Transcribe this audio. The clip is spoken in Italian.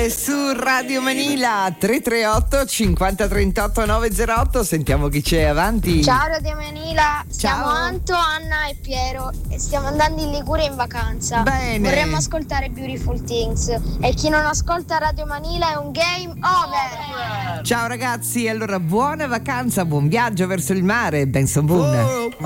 Mare su Radio Manila 338 50 38 908. Sentiamo chi c'è avanti. Ciao Radio Manila, siamo Ciao. Anto, Anna e Piero e stiamo andando in Liguria in vacanza. Bene. Vorremmo ascoltare Beautiful Things e chi non ascolta Radio Manila è un game over. Ciao ragazzi, allora buona vacanza, buon viaggio verso il mare, Benson Boone.